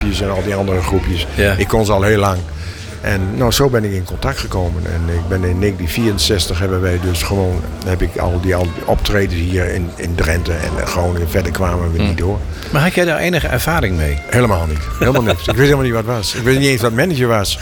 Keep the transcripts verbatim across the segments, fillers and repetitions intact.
groepjes en al die andere groepjes. Ja. Ik kon ze al heel lang. En nou, zo ben ik in contact gekomen. En ik ben in negentien vierenzestig hebben wij dus gewoon, heb ik al die, al die optredens hier in, in Drenthe en gewoon verder kwamen we Hmm. niet door. Maar had jij daar enige ervaring mee? Helemaal niet. Helemaal niks. Ik wist helemaal niet wat het was. Ik wist niet eens wat manager was.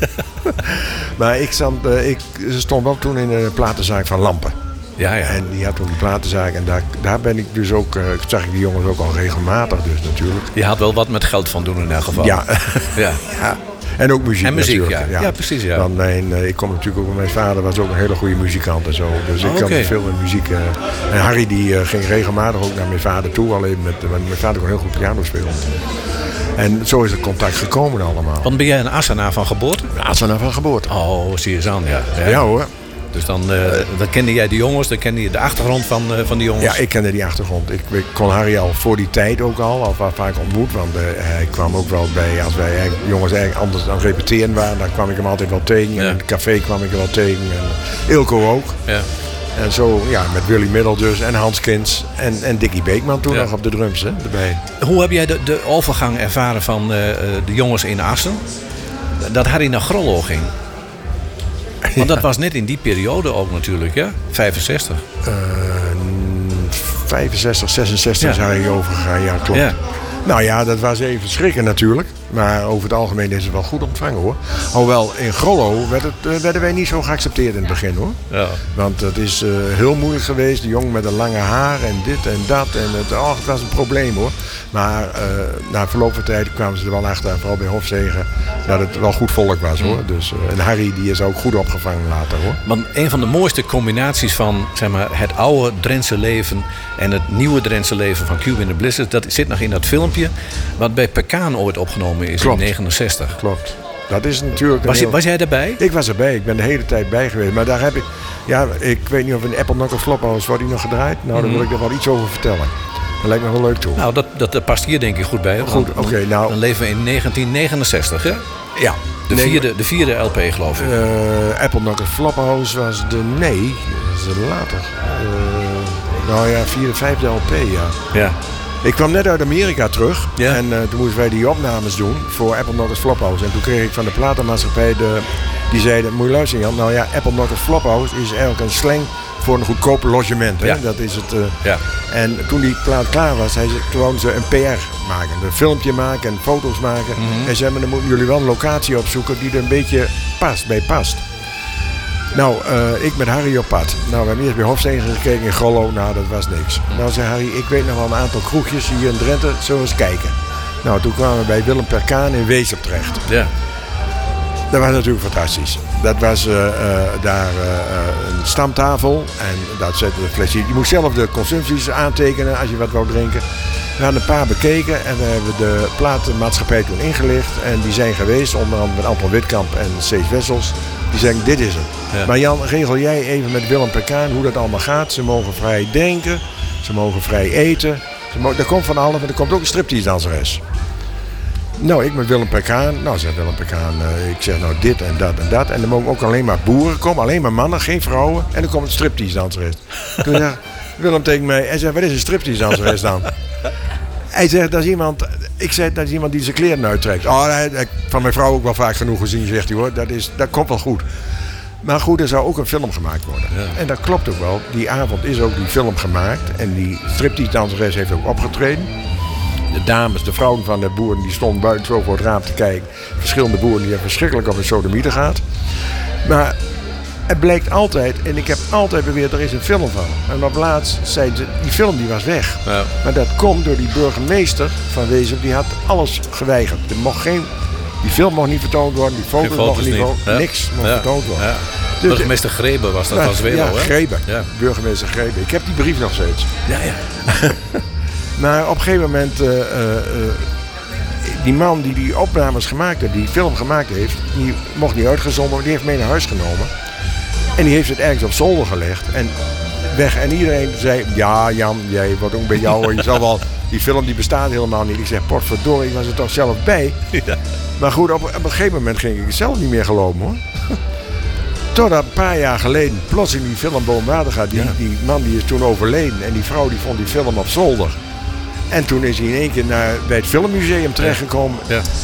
Maar ik stond, uh, ik stond wel toen in een platenzaak van Lampen. Ja, ja. En die had toen die platenzaak. En daar, daar ben ik dus ook, uh, zag ik die jongens ook al regelmatig dus natuurlijk. Je had wel wat met geld van doen in elk geval. Ja. Ja. Ja. En ook muziek En muziek, natuurlijk. ja. Ja, precies, ja. Want mijn, uh, ik kom natuurlijk ook, mijn vader was ook een hele goede muzikant en zo. Dus ik Oh, kan oké. veel met muziek. Uh, en Harry die uh, ging regelmatig ook naar mijn vader toe. Alleen met, uh, mijn vader kon heel goed piano spelen. En zo is het contact gekomen allemaal. Want ben jij een Assenaar van geboorte? Ja, ze nou van geboorte. Oh, zie je eens aan, ja. Ja, Ja hoor. Dus dan, uh, dan kende jij de jongens, dan kende je de achtergrond van, uh, van die jongens. Ja, ik kende die achtergrond. Ik, ik kon Harry al voor die tijd ook al, al va- vaak ontmoet. Want uh, hij kwam ook wel bij, als wij eigenlijk, jongens eigenlijk anders aan het repeteren waren, dan kwam ik hem altijd wel tegen. Ja. En in het café kwam ik hem wel tegen. En Ilko ook. Ja. En zo, ja, met Willy Middel dus. En Hans Kins. En, en Dickie Beekman toen Ja. nog op de drums, hè, erbij. Hoe heb jij de, de overgang ervaren van uh, de jongens in Assen? Dat Harry naar Grollo ging. Want dat was net in die periode ook natuurlijk, hè? vijfenzestig. Uh, vijfenzestig, zesenzestig is Ja. Harry overgegaan, ja, klopt. Ja. Nou ja, dat was even schrikken natuurlijk. Maar over het algemeen is het wel goed ontvangen hoor. Hoewel in Grollo werd het, uh, werden wij niet zo geaccepteerd in het begin hoor. Ja. Want het is uh, heel moeilijk geweest. De jongen met een lange haar en dit en dat. En het, oh, het was een probleem hoor. Maar uh, na verloop van tijd kwamen ze er wel achter. Vooral bij Hofzegen. Dat het wel goed volk was hoor. Dus, uh, en Harry die is ook goed opgevangen later hoor. Want een van de mooiste combinaties van zeg maar, het oude Drentse leven en het nieuwe Drentse leven van Cube in the Blizzard, dat zit nog in dat filmpje wat bij Pekaan ooit opgenomen is. Klopt. In negenenzestig. Klopt. Dat is natuurlijk een Was, je, heel- was jij erbij? Ik was erbij. Ik ben de hele tijd bij geweest. Maar daar heb ik... Ja, ik weet niet of in Apple Knock of Flophouse wordt die nog gedraaid. Nou, dan wil ik er wel iets over vertellen. Dat lijkt me wel leuk toe. Nou, dat, dat, dat past hier denk ik goed bij. Goed, Want oké, nou- Dan leven we in negentien negenenzestig, hè? ja. De Nee, vierde, de vierde L P, geloof ik. eh, Apple Knock of Flophouse was de... Nee, dat is later. Eh, nou ja, vierde, vijfde L P, ja. Ja. Ik kwam net uit Amerika terug. Ja. En uh, toen moesten wij die opnames doen voor Apple Knock of Flophouse. En toen kreeg ik van de platenmaatschappij de... Die zeiden, moet je luisteren Jan. Nou ja, Apple Knock of Flophouse is eigenlijk een slang voor een goedkoop logement. Hè? Ja. Dat is het... Uh, Ja. En toen die plaat klaar was, hij zei, toen wouden ze een P R maken. Een filmpje maken en foto's maken. Mhm. Hij zei, maar dan moeten jullie wel een locatie opzoeken die er een beetje past, bij past. Nou, uh, ik met Harry op pad. Nou, we hebben eerst bij Hofstegen gekeken in Grollo. Nou, dat was niks. Nou, zei Harry, ik weet nog wel een aantal kroegjes hier in Drenthe. Zullen we eens kijken? Nou, toen kwamen we bij Willem Perkaan in Weesp terecht. Ja. Dat was natuurlijk fantastisch. Dat was uh, uh, daar uh, een stamtafel en dat zette de flesje. Je moest zelf de consumpties aantekenen als je wat wou drinken. We hadden een paar bekeken en we hebben de platenmaatschappij toen ingelicht. En die zijn geweest, onder andere met Anton Witkamp en Cees Wessels. Die zeggen, dit is het. Ja. Maar Jan, regel jij even met Willem Perkaan hoe dat allemaal gaat. Ze mogen vrij drinken, ze mogen vrij eten. Ze mogen, er komt van alles, maar er komt ook een striptease-danseres. Nou, ik met Willem Perkaan. Nou, zegt Willem Perkaan, uh, ik zeg nou dit en dat en dat. En er mogen ook alleen maar boeren komen, alleen maar mannen, geen vrouwen. En dan komt een striptease-danseres. Toen zegt Willem tegen mij, hij zegt, wat is een striptease-danseres dan? Hij zegt, dat is iemand, ik zeg, dat is iemand die zijn kleren uittrekt. Oh, hij, hij, van mijn vrouw ook wel vaak genoeg gezien, zegt hij hoor. Dat, is, dat komt wel goed. Maar goed, er zou ook een film gemaakt worden. Ja. En dat klopt ook wel. Die avond is ook die film gemaakt. En die striptease-danseres heeft ook opgetreden. De dames, de vrouwen van de boeren, die stonden buiten zo voor het raam te kijken. Verschillende boeren die hebben verschrikkelijk op een sodomieten gaat. Maar het blijkt altijd, en ik heb altijd beweerd, er is een film van. En op laatst zeiden ze, die film die was weg. Ja. Maar dat komt door die burgemeester van Weesp, die had alles geweigerd. Er mocht geen, die film mocht niet vertoond worden, die foto's, Geen foto's mochten niet, niet. vertoond- Ja. niks mocht Ja. vertoond worden. Ja. Dus- Burgemeester Grebe was dat van Zwelo, ja, hè? Grebe. Ja. Burgemeester Grebe. Ik heb die brief nog steeds. Ja, ja. Maar op een gegeven moment, uh, uh, uh, die man die die opnames gemaakt heeft, die film gemaakt heeft, die mocht niet uitgezonden worden, die heeft mee naar huis genomen. En die heeft het ergens op zolder gelegd en weg. En iedereen zei, ja Jan, jij wordt ook bij jou, je zal wel, die film die bestaat helemaal niet. Ik zeg, potverdorie, ik was er toch zelf bij. Ja. Maar goed, op, op een gegeven moment ging ik het zelf niet meer geloven hoor. Totdat een paar jaar geleden plotseling die film boven water gaat. Die, Ja. die man die is toen overleden en die vrouw die vond die film op zolder. En toen is hij in één keer naar, bij het filmmuseum terechtgekomen. Ja.